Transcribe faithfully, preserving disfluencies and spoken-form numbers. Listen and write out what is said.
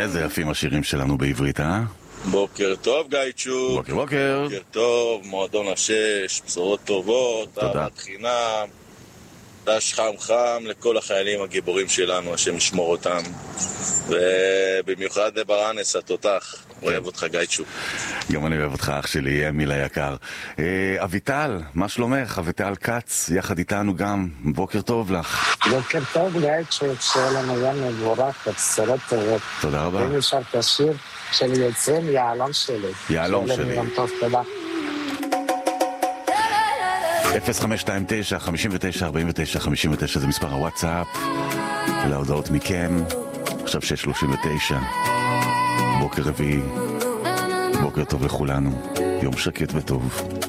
איזה יפים השירים שלנו בעברית, אה? בוקר טוב גייצ'ו. בוקר בוקר. בוקר טוב, מועדון השש, בשורות טובות, תודה. אהבת חינם, דש חם חם לכל החיילים הגיבורים שלנו, השם ישמור אותם, ובמיוחד ברנס התותח, אוהב אותך גייצ'ו. גם אני אוהב אותך אח שלי, אמיל היקר. אה, אביטל, מה שלומך? אביטל קץ, יחד איתנו גם, בוקר טוב לך. בוקר טוב גייצ'ו, שיהיה לנו יום מבורך, בשורות טובות. תודה רבה. אם אפשר את השיר של יוצאים, יעלום שלי. יעלום שיהיה לנו שלי. יום טוב, תודה. אפס חמש שתיים תשע חמש תשע ארבע תשע חמש תשע זה מספר הוואטסאפ להודעות מכם. עכשיו שש שלושים ותשע, בוקר רביעי, בוקר טוב לכולנו, יום שקט וטוב.